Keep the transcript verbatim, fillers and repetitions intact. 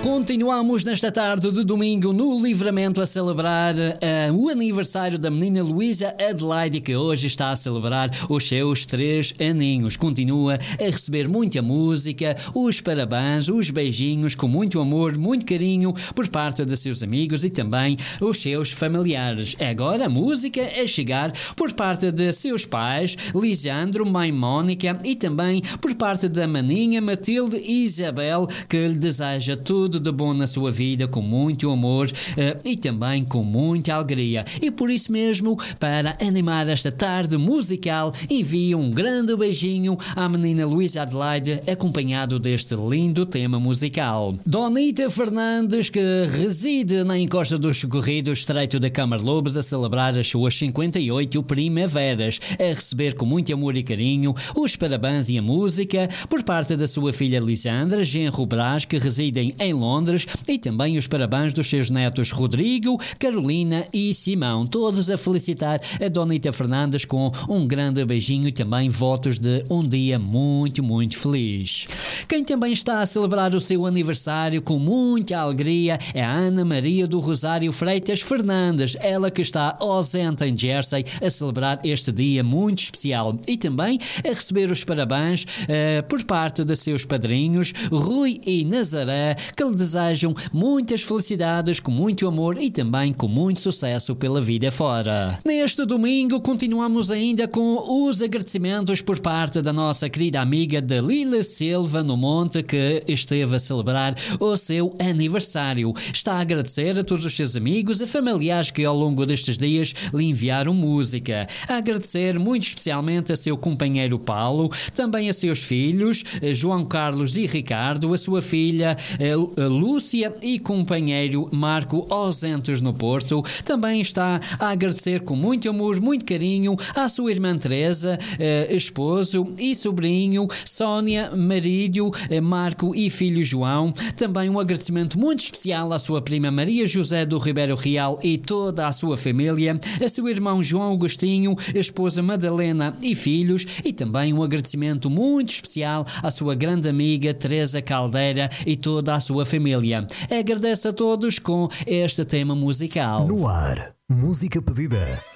Continuamos nesta tarde de domingo no Livramento a celebrar uh, o aniversário da menina Luísa Adelaide, que hoje está a celebrar os seus três aninhos. Continua a receber muita música, os parabéns, os beijinhos com muito amor, muito carinho por parte de seus amigos e também os seus familiares. Agora a música a chegar por parte de seus pais, Lisandro, mãe Mónica, e também por parte da maninha Matilde e Isabel, que lhe deseja tudo de bom na sua vida, com muito amor uh, e também com muita alegria. E por isso mesmo, para animar esta tarde musical, envio um grande beijinho à menina Luísa Adelaide, acompanhado deste lindo tema musical. Donita Fernandes, que reside na encosta dos Socorridos, estreito da Câmara Lobos, a celebrar as suas cinquenta e oito primaveras, a receber com muito amor e carinho os parabéns e a música por parte da sua filha Lisandra, genro Brás, que residem em Londres, e também os parabéns dos seus netos Rodrigo, Carolina e Simão, todos a felicitar a Donita Fernandes com um grande beijinho e também votos de um dia muito, muito feliz. Quem também está a celebrar o seu aniversário com muita alegria é a Ana Maria do Rosário Freitas Fernandes, ela que está ausente em Jersey, a celebrar este dia muito especial e também a receber os parabéns uh, por parte de seus padrinhos Rui e Nazaré, que lhe desejam muitas felicidades, com muito amor e também com muito sucesso pela vida fora. Neste domingo continuamos ainda com os agradecimentos por parte da nossa querida amiga Dalila Silva no Monte, que esteve a celebrar o seu aniversário. Está a agradecer a todos os seus amigos e familiares que ao longo destes dias lhe enviaram música. A agradecer muito especialmente a seu companheiro Paulo, também a seus filhos João Carlos e Ricardo, a sua filha a Lúcia e companheiro Marco, ausentes no Porto. Também está a agradecer com muito amor, muito carinho à sua irmã Teresa, eh, esposo e sobrinho Sónia, marido eh, Marco e filho João. Também um agradecimento muito especial à sua prima Maria José do Ribeiro Real e toda a sua família, a seu irmão João Agostinho, esposa Madalena e filhos, e também um agradecimento muito especial à sua grande amiga Teresa Caldeira e toda a sua família. Agradeço a todos com este tema musical. No ar, música pedida.